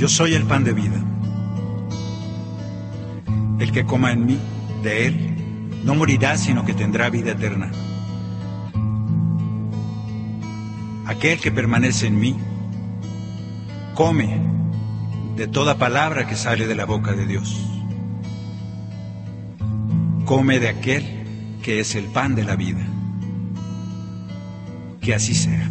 Yo soy el pan de vida. El que coma en mí, de él, no morirá, sino que tendrá vida eterna. Aquel que permanece en mí, come de toda palabra que sale de la boca de Dios. Come de aquel que es el pan de la vida. Que así sea.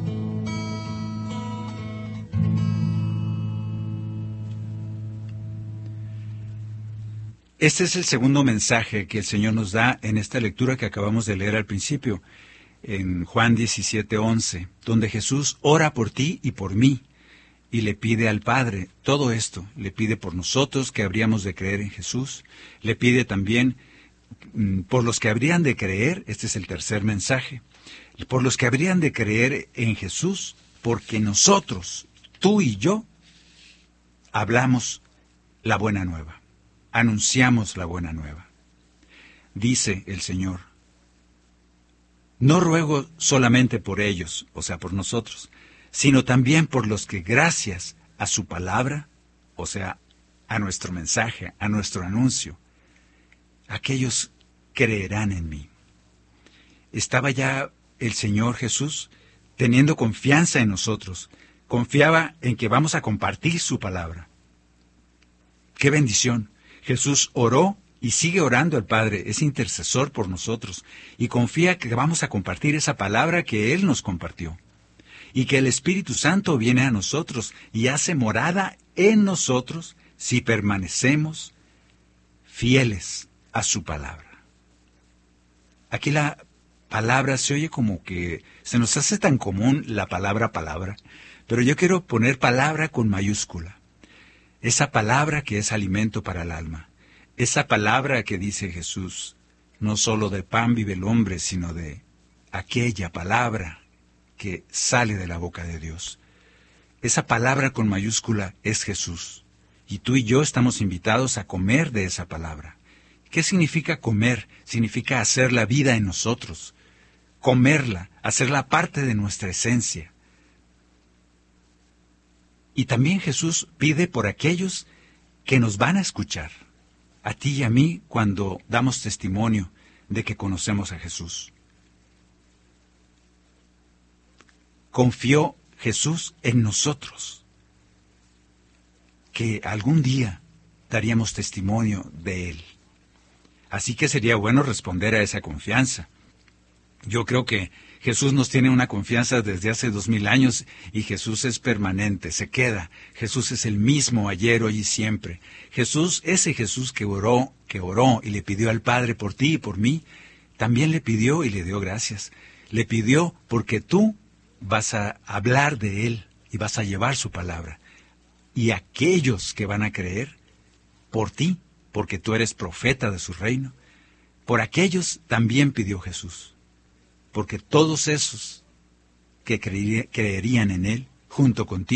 Este es el segundo mensaje que el Señor nos da en esta lectura que acabamos de leer al principio, en Juan 17:11, donde Jesús ora por ti y por mí, y le pide al Padre todo esto. Le pide por nosotros que habríamos de creer en Jesús, le pide también por los que habrían de creer, este es el tercer mensaje, por los que habrían de creer en Jesús, porque nosotros, tú y yo, hablamos la buena nueva, anunciamos la buena nueva. Dice el Señor, no ruego solamente por ellos, o sea, por nosotros, sino también por los que gracias a su palabra, o sea, a nuestro mensaje, a nuestro anuncio, aquellos creerán en mí. Estaba ya el Señor Jesús teniendo confianza en nosotros, confiaba en que vamos a compartir su palabra. ¡Qué bendición! Jesús oró y sigue orando al Padre, es intercesor por nosotros, y confía que vamos a compartir esa palabra que Él nos compartió, y que el Espíritu Santo viene a nosotros y hace morada en nosotros si permanecemos fieles a su palabra. Aquí la palabra se oye como que se nos hace tan común la palabra, pero yo quiero poner palabra con mayúscula. Esa palabra que es alimento para el alma. Esa palabra que dice Jesús, no solo de pan vive el hombre, sino de aquella palabra que sale de la boca de Dios. Esa palabra con mayúscula es Jesús. Y tú y yo estamos invitados a comer de esa palabra. ¿Qué significa comer? Significa hacer la vida en nosotros. Comerla, hacerla parte de nuestra esencia. Y también Jesús pide por aquellos que nos van a escuchar, a ti y a mí, cuando damos testimonio de que conocemos a Jesús. Confió Jesús en nosotros, que algún día daríamos testimonio de Él. Así que sería bueno responder a esa confianza. Yo creo que Jesús nos tiene una confianza desde hace 2000 años y Jesús es permanente, se queda. Jesús es el mismo ayer, hoy y siempre. Jesús, ese Jesús que oró y le pidió al Padre por ti y por mí, también le pidió y le dio gracias. Le pidió porque tú vas a hablar de Él y vas a llevar su palabra. Y aquellos que van a creer por ti, porque tú eres profeta de su reino, por aquellos también pidió Jesús. Porque todos esos que creerían en Él, junto contigo,